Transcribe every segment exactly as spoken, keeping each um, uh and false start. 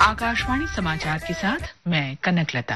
आकाशवाणी समाचार के साथ मैं कनकलता।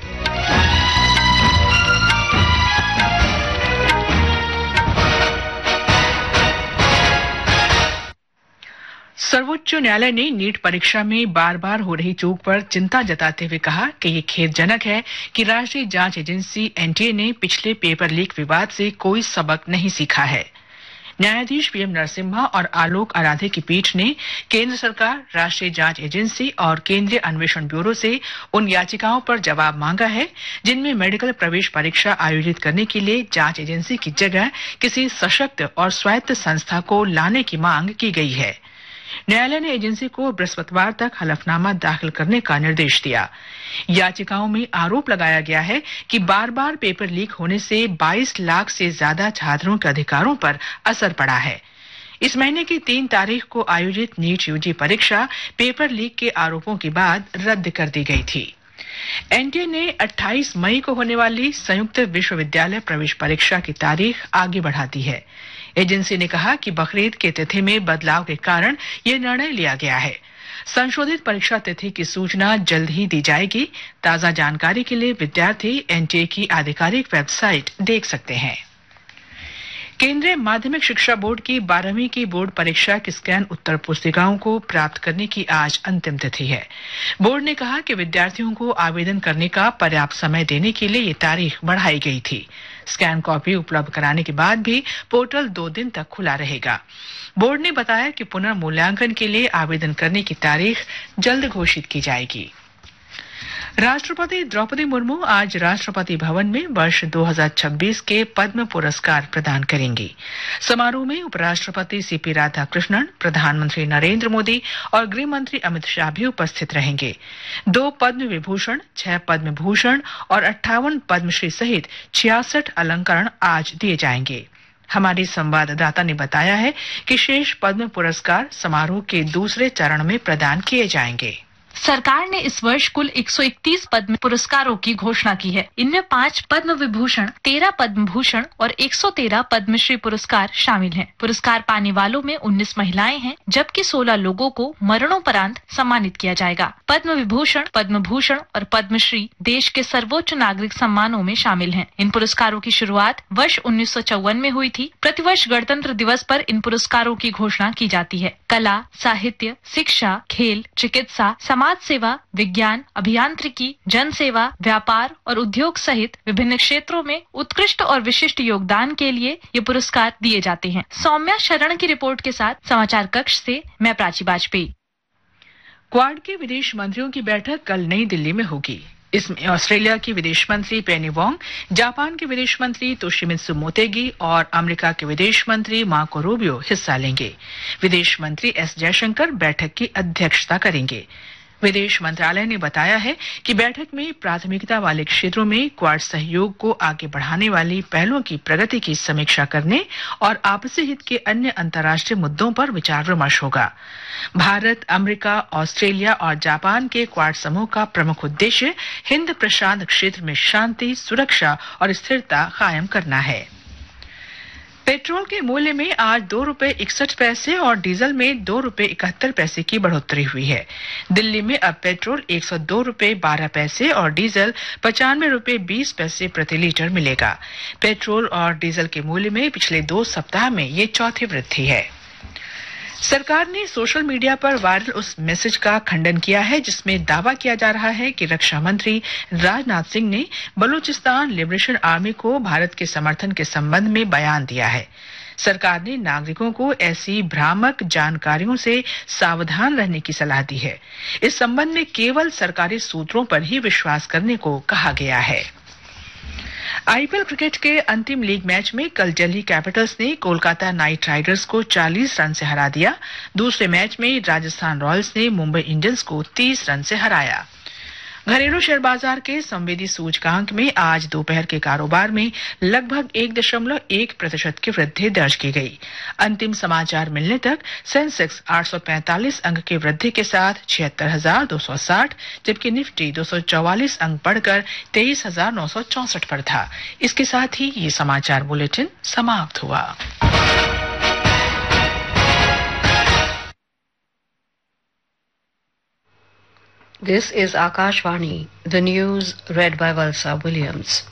सर्वोच्च न्यायालय ने नीट परीक्षा में बार बार हो रही चूक पर चिंता जताते हुए कहा कि ये खेदजनक है कि राष्ट्रीय जांच एजेंसी एनटीए ने पिछले पेपर लीक विवाद से कोई सबक नहीं सीखा है। न्यायाधीश पीएम नरसिम्हा और आलोक आराधे की पीठ ने केंद्र सरकार, राष्ट्रीय जांच एजेंसी और केंद्रीय अन्वेषण ब्यूरो से उन याचिकाओं पर जवाब मांगा है जिनमें मेडिकल प्रवेश परीक्षा आयोजित करने के लिए जांच एजेंसी की जगह किसी सशक्त और स्वायत्त संस्था को लाने की मांग की गई है। न्यायालय ने एजेंसी को बृहस्पतिवार तक हलफनामा दाखिल करने का निर्देश दिया। याचिकाओं में आरोप लगाया गया है कि बार बार पेपर लीक होने से बाईस लाख से ज्यादा छात्रों के अधिकारों पर असर पड़ा है। इस महीने की तीन तारीख को आयोजित नीट यूजी परीक्षा पेपर लीक के आरोपों के बाद रद्द कर दी गई थी। एनटीए ने अट्ठाईस मई को होने वाली संयुक्त विश्वविद्यालय प्रवेश परीक्षा की तारीख आगे बढ़ा दी है। एजेंसी ने कहा कि बकरीद की तिथि में बदलाव के कारण यह निर्णय लिया गया है। संशोधित परीक्षा तिथि की सूचना जल्द ही दी जाएगी। ताजा जानकारी के लिए विद्यार्थी एनटीए की आधिकारिक वेबसाइट देख सकते हैं। केंद्रीय माध्यमिक शिक्षा बोर्ड की बारहवीं की बोर्ड परीक्षा की स्कैन उत्तर पुस्तिकाओं को प्राप्त करने की आज अंतिम तिथि है। बोर्ड ने कहा कि विद्यार्थियों को आवेदन करने का पर्याप्त समय देने के लिए ये तारीख बढ़ाई गई थी। स्कैन कॉपी उपलब्ध कराने के बाद भी पोर्टल दो दिन तक खुला रहेगा। बोर्ड ने बताया कि पुनर्मूल्यांकन के लिए आवेदन करने की तारीख जल्द घोषित की जाएगी। राष्ट्रपति द्रौपदी मुर्मू आज राष्ट्रपति भवन में वर्ष दो हज़ार छब्बीस के पद्म पुरस्कार प्रदान करेंगी। समारोह में उपराष्ट्रपति सीपी राधाकृष्णन, प्रधानमंत्री नरेंद्र मोदी और गृह मंत्री अमित शाह भी उपस्थित रहेंगे। दो पद्म विभूषण, छह पद्म भूषण और अट्ठावन पद्मश्री सहित छियासठ अलंकरण आज दिए जाएंगे। हमारी संवाददाता ने बताया है कि शेष पद्म पुरस्कार समारोह के दूसरे चरण में प्रदान किए जाएंगे। सरकार ने इस वर्ष कुल एक सौ इकतीस पद्म पुरस्कारों की घोषणा की है। इनमें पांच पद्म विभूषण, तेरह पद्म भूषण और एक सौ तेरह पद्मश्री पुरस्कार शामिल हैं। पुरस्कार पाने वालों में उन्नीस महिलाएं हैं, जबकि सोलह लोगों को मरणोपरांत सम्मानित किया जाएगा। पद्म विभूषण, पद्म भूषण और पद्मश्री देश के सर्वोच्च नागरिक सम्मानों में शामिल हैं। इन पुरस्कारों की शुरुआत वर्ष उन्नीस सौ चौवन में हुई थी। प्रतिवर्ष गणतंत्र दिवस पर इन पुरस्कारों की घोषणा की जाती है। कला, साहित्य, शिक्षा, खेल, चिकित्सा, समाज सेवा, विज्ञान, अभियांत्रिकी, जन सेवा, व्यापार और उद्योग सहित विभिन्न क्षेत्रों में उत्कृष्ट और विशिष्ट योगदान के लिए ये पुरस्कार दिए जाते हैं। सौम्या शरण की रिपोर्ट के साथ समाचार कक्ष से मैं प्राची वाजपेयी। क्वाड के विदेश मंत्रियों की बैठक कल नई दिल्ली में होगी। इसमें ऑस्ट्रेलिया की विदेश मंत्री पेनी वोंग, जापान के विदेश मंत्री तोशिमित्सु मोतेगी और अमेरिका के विदेश मंत्री मार्को रूबियो हिस्सा लेंगे। विदेश मंत्री एस जयशंकर बैठक की अध्यक्षता करेंगे। विदेश मंत्रालय ने बताया है कि बैठक में प्राथमिकता वाले क्षेत्रों में क्वाड सहयोग को आगे बढ़ाने वाली पहलों की प्रगति की समीक्षा करने और आपसी हित के अन्य अंतर्राष्ट्रीय मुद्दों पर विचार विमर्श होगा। भारत, अमेरिका, ऑस्ट्रेलिया और जापान के क्वाड समूह का प्रमुख उद्देश्य हिंद प्रशांत क्षेत्र में शांति, सुरक्षा और स्थिरता कायम करना है। पेट्रोल के मूल्य में आज दो रुपए इकसठ पैसे और डीजल में दो रुपए इकहत्तर पैसे की बढ़ोतरी हुई है। दिल्ली में अब पेट्रोल एक सौ दो रुपए बारह पैसे और डीजल पचानवे रुपए बीस पैसे प्रति लीटर मिलेगा। पेट्रोल और डीजल के मूल्य में पिछले दो सप्ताह में ये चौथी वृद्धि है। सरकार ने सोशल मीडिया पर वायरल उस मैसेज का खंडन किया है जिसमें दावा किया जा रहा है कि रक्षा मंत्री राजनाथ सिंह ने बलूचिस्तान लिबरेशन आर्मी को भारत के समर्थन के संबंध में बयान दिया है। सरकार ने नागरिकों को ऐसी भ्रामक जानकारियों से सावधान रहने की सलाह दी है। इस संबंध में केवल सरकारी सूत्रों पर ही विश्वास करने को कहा गया है। आईपीएल क्रिकेट के अंतिम लीग मैच में कल दिल्ली कैपिटल्स ने कोलकाता नाइट राइडर्स को चालीस रन से हरा दिया। दूसरे मैच में राजस्थान रॉयल्स ने मुंबई इंडियंस को तीस रन से हराया। घरेलू शेयर बाजार के संवेदी सूचकांक में आज दोपहर के कारोबार में लगभग एक दशमलव एक प्रतिशत की वृद्धि दर्ज की गई। अंतिम समाचार मिलने तक सेंसेक्स आठ सौ पैंतालीस अंक की वृद्धि के साथ छिहत्तर हजार दो सौ साठ, जबकि निफ्टी दो सौ चौवालीस अंक बढ़कर तेईस हजार नौ सौ चौसठ पर था। इसके साथ ही ये समाचार बुलेटिन समाप्त हुआ। This is Akashvani, the news read by Valsa Williams.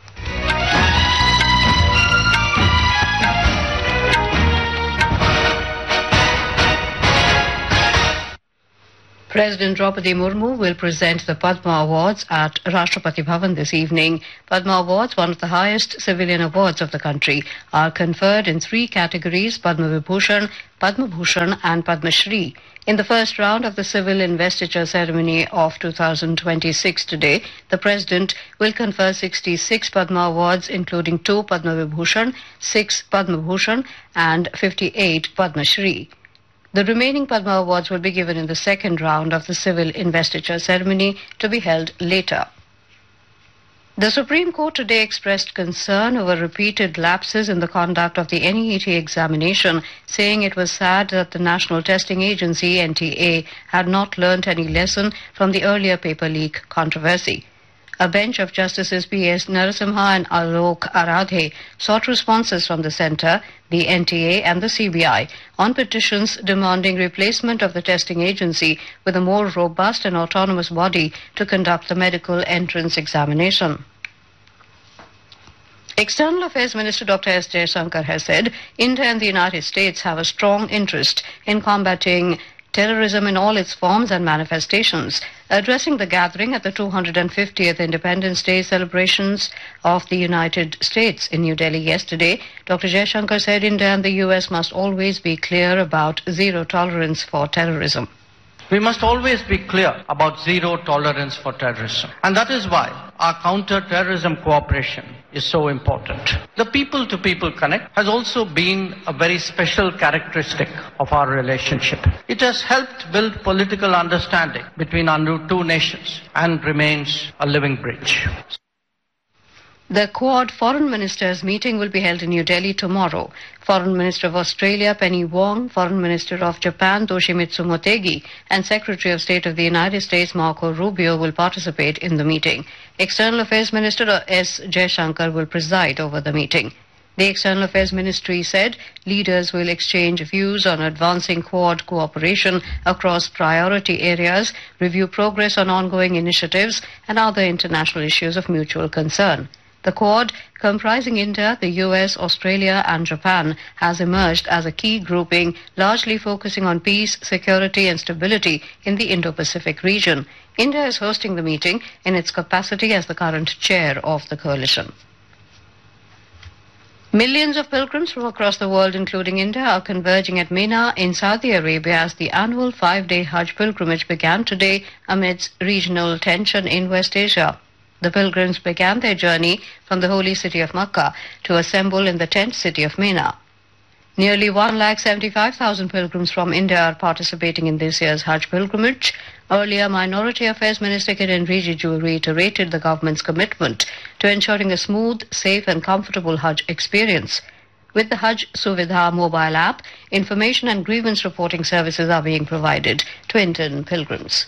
President Draupadi Murmu will present the Padma Awards at Rashtrapati Bhavan this evening. Padma Awards, one of the highest civilian awards of the country, are conferred in three categories: Padma Vibhushan, Padma Bhushan and Padma Shri. In the first round of the civil investiture ceremony of two thousand twenty-six today, the President will confer sixty-six Padma Awards, including two Padma Vibhushan, six Padma Bhushan and fifty-eight Padma Shri. The remaining Padma Awards will be given in the second round of the civil investiture ceremony to be held later. The Supreme Court today expressed concern over repeated lapses in the conduct of the N E E T examination, saying it was sad that the National Testing Agency, N T A, had not learnt any lesson from the earlier paper leak controversy. A bench of Justices P S Narasimha and Alok Aradhe sought responses from the Centre, the N T A and the C B I on petitions demanding replacement of the testing agency with a more robust and autonomous body to conduct the medical entrance examination. External Affairs Minister Doctor S. Jaishankar has said India and the United States have a strong interest in combating terrorism in all its forms and manifestations. Addressing the gathering at the two hundred fiftieth Independence Day celebrations of the United States in New Delhi yesterday, Doctor Jaishankar said India and the U S must always be clear about zero tolerance for terrorism. We must always be clear about zero tolerance for terrorism. And that is why our counter-terrorism cooperation is so important. The people-to-people connect has also been a very special characteristic of our relationship. It has helped build political understanding between our two nations and remains a living bridge. The Quad Foreign Ministers meeting will be held in New Delhi tomorrow. Foreign Minister of Australia Penny Wong, Foreign Minister of Japan Toshimitsu Motegi, and Secretary of State of the United States Marco Rubio will participate in the meeting. External Affairs Minister S. Jaishankar will preside over the meeting. The External Affairs Ministry said leaders will exchange views on advancing Quad cooperation across priority areas, review progress on ongoing initiatives, and other international issues of mutual concern. The Quad, comprising India, the U S, Australia and Japan, has emerged as a key grouping, largely focusing on peace, security and stability in the Indo-Pacific region. India is hosting the meeting in its capacity as the current chair of the coalition. Millions of pilgrims from across the world, including India, are converging at Mina in Saudi Arabia as the annual five-day Hajj pilgrimage began today amidst regional tension in West Asia. The pilgrims began their journey from the holy city of Makkah to assemble in the tent city of Mina. Nearly one lakh seventy-five thousand pilgrims from India are participating in this year's Hajj pilgrimage. Earlier, Minority Affairs Minister Kiren Rijiju reiterated the government's commitment to ensuring a smooth, safe and comfortable Hajj experience. With the Hajj Suvidha mobile app, information and grievance reporting services are being provided to Indian pilgrims.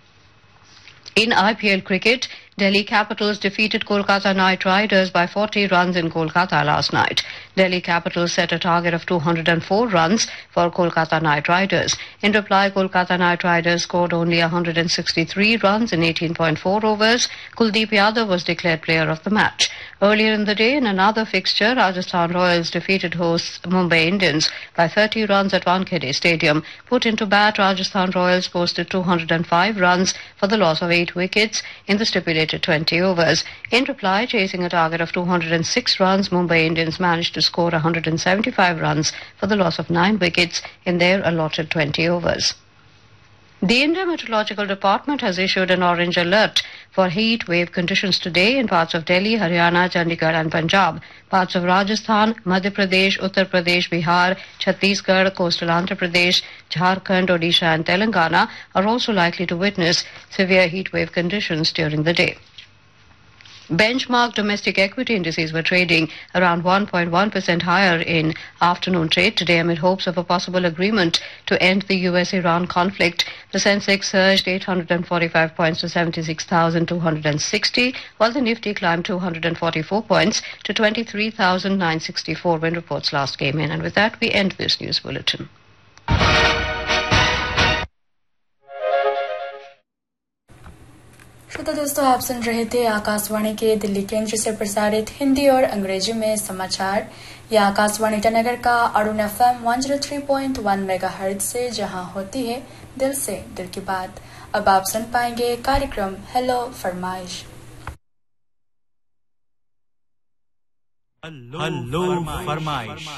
In I P L cricket, Delhi Capitals defeated Kolkata Knight Riders by forty runs in Kolkata last night. Delhi Capitals set a target of two hundred four runs for Kolkata Knight Riders. In reply, Kolkata Knight Riders scored only one hundred sixty-three runs in eighteen point four overs. Kuldeep Yadav was declared player of the match. Earlier in the day, in another fixture, Rajasthan Royals defeated hosts Mumbai Indians by thirty runs at Wankhede Stadium. Put into bat, Rajasthan Royals posted two hundred five runs for the loss of eight wickets in the stipulated twenty overs. In reply, chasing a target of two hundred six runs, Mumbai Indians managed to score one hundred seventy-five runs for the loss of nine wickets in their allotted twenty overs. The India Meteorological Department has issued an orange alert for heat wave conditions today in parts of Delhi, Haryana, Chandigarh and Punjab. Parts of Rajasthan, Madhya Pradesh, Uttar Pradesh, Bihar, Chhattisgarh, coastal Andhra Pradesh, Jharkhand, Odisha and Telangana are also likely to witness severe heat wave conditions during the day. Benchmark domestic equity indices were trading around one point one percent higher in afternoon trade today amid hopes of a possible agreement to end the U S Iran conflict. The Sensex surged eight hundred forty-five points to seventy-six thousand two hundred sixty, while the Nifty climbed two hundred forty-four points to twenty-three thousand nine hundred sixty-four when reports last came in. And with that, we end this news bulletin. तो दोस्तों आप सुन रहे थे आकाशवाणी के दिल्ली केंद्र से प्रसारित हिंदी और अंग्रेजी में समाचार। यह आकाशवाणी ईटानगर का अरुण एफ एम एक सौ तीन पॉइंट एक मेगाहर्ट्ज से जहां होती है दिल से दिल की बात। अब आप सुन पाएंगे कार्यक्रम हेलो फरमाइश। हेलो फरमाइश।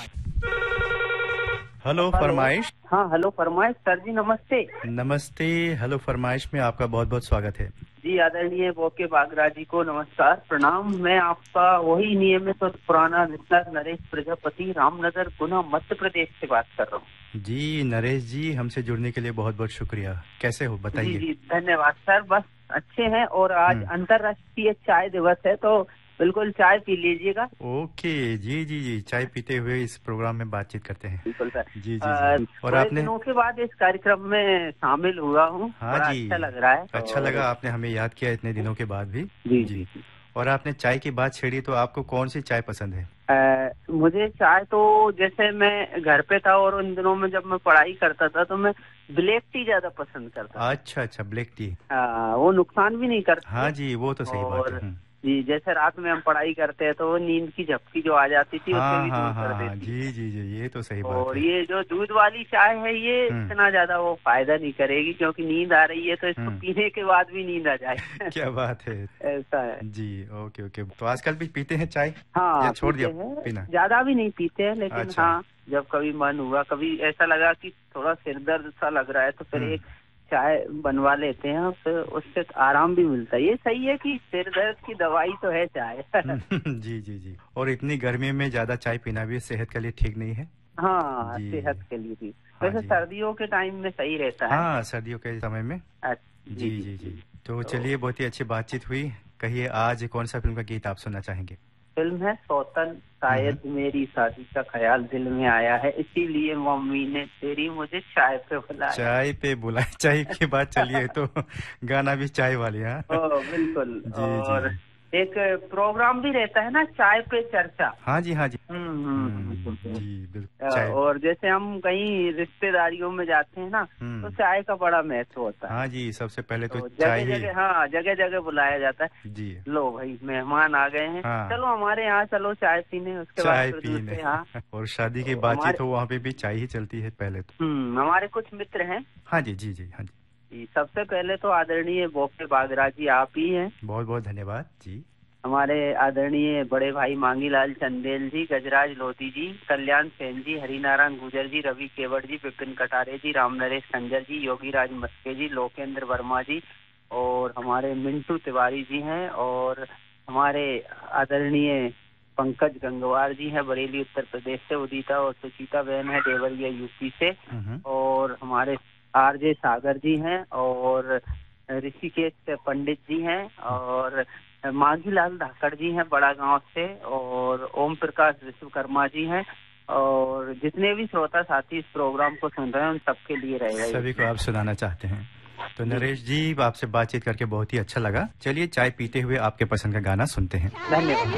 हेलो फरमाइश। हाँ हेलो फरमाइश सर जी, नमस्ते। नमस्ते। हेलो फरमाइश में आपका बहुत बहुत स्वागत है जी। आदरणीय बोके बागरा जी को नमस्कार, प्रणाम। मैं आपका वही नियमित और पुराना लिसनर नरेश प्रजापति, रामनगर, गुना, मध्य प्रदेश से बात कर रहा हूँ। जी नरेश जी, हमसे जुड़ने के लिए बहुत बहुत शुक्रिया। कैसे हो बताइए? जी जी धन्यवाद सर, बस अच्छे हैं। और आज अंतर्राष्ट्रीय चाय दिवस है तो बिल्कुल चाय पी लीजिएगा। ओके जी जी जी, चाय पीते हुए इस प्रोग्राम में बातचीत करते हैं। बिल्कुल सर। जी जी, जी। और आपने दिनों के बाद इस कार्यक्रम में शामिल हुआ हूँ। हाँ जी, अच्छा लग रहा है। अच्छा लगा आपने हमें याद किया इतने दिनों के बाद भी। जी जी। और आपने चाय की बात छेड़ी तो आपको कौन सी चाय पसंद है? आ, मुझे चाय तो जैसे मैं घर पे था और उन दिनों में जब मैं पढ़ाई करता था तो मैं ब्लैक टी ज्यादा पसंद करता था। अच्छा अच्छा, ब्लैक टी। आ, वो नुकसान भी नहीं करती। हाँ जी, वो तो सही बात है जी। जैसे रात में हम पढ़ाई करते हैं तो वो नींद की झपकी जो आ जाती थी हाँ, उससे भी हाँ, दूर कर हाँ, देती। जी जी जी, ये तो सही बात और है। ये जो दूध वाली चाय है ये इतना ज्यादा वो फायदा नहीं करेगी, क्योंकि नींद आ रही है तो इसको पीने के बाद भी नींद आ जाए। क्या बात है, ऐसा है जी। ओके ओके, तो आजकल भी पीते हैं चाय? हाँ, या छोड़ दिया पीना? ज्यादा भी नहीं पीते हैं, लेकिन अच्छा। हाँ जब कभी मन हुआ, कभी ऐसा लगा कि थोड़ा सिर दर्द सा लग रहा है तो फिर एक चाय बनवा लेते हैं, फिर उससे आराम भी मिलता है। ये सही है कि सिर दर्द की दवाई तो है चाय। जी जी जी। और इतनी गर्मी में ज्यादा चाय पीना भी सेहत के लिए ठीक नहीं है। हाँ, सेहत के लिए भी। वैसे सर्दियों के टाइम में सही रहता है। हाँ, सर्दियों के समय में। जी जी जी। तो चलिए, बहुत ही अच्छी बातचीत हुई। कहिए आज कौन सा फिल्म का गीत आप सुनना चाहेंगे? फिल्म है सौतन, शायद मेरी शादी का ख्याल दिल में आया है, इसीलिए मम्मी ने तेरी मुझे चाय पे बुलाया। चाय पे बुलाया, चाय की बात चलिए तो गाना भी चाय वाली। हाँ बिल्कुल। जी, और जी। एक प्रोग्राम भी रहता है ना, चाय पे चर्चा। हाँ जी, हाँ जी। हम्म जी बिल्कुल। और जैसे हम कहीं रिश्तेदारियों में जाते हैं ना तो चाय का बड़ा महत्व होता है। हाँ जी, सबसे पहले तो, तो चाय जगह जगह हाँ जगह जगह बुलाया जाता है। जी। लो भाई मेहमान आ गए हैं, हाँ। चलो हमारे यहाँ चलो चाय पीने, उसके चाय बाद पीने। हाँ। और शादी की बातचीत हो वहाँ पे भी चाय ही चलती है पहले तो। हम्म हमारे कुछ मित्र हैं। हाँ जी जी जी, हाँ जी। सबसे पहले तो आदरणीय बोके बागरा जी आप ही हैं। बहुत बहुत धन्यवाद जी। हमारे आदरणीय बड़े भाई मांगीलाल चंदेल जी, गजराज लोधी जी, कल्याण सेन जी, हरिनारायण गुजर जी, रवि केवट जी, विपिन कटारे जी, राम नरेश खंजर जी, योगी राज मस्के जी, लोकेंद्र वर्मा जी, और हमारे मिंटू तिवारी जी हैं, और हमारे आदरणीय पंकज गंगवार जी हैं बरेली उत्तर प्रदेश से, उदिता और सुचिता बहन है देवरिया यूपी से, और हमारे आरजे सागर जी हैं, और ऋषिकेश पंडित जी हैं, और मांगीलाल धाकड़ जी हैं बड़ा गांव से, और ओम प्रकाश विश्वकर्मा जी हैं, और जितने भी श्रोता साथी इस प्रोग्राम को सुन रहे हैं उन सबके लिए रहेगा। सभी को आप सुनाना चाहते हैं तो नरेश जी, आपसे बातचीत करके बहुत ही अच्छा लगा। चलिए चाय पीते हुए आपके पसंद का गाना सुनते हैं। धन्यवाद।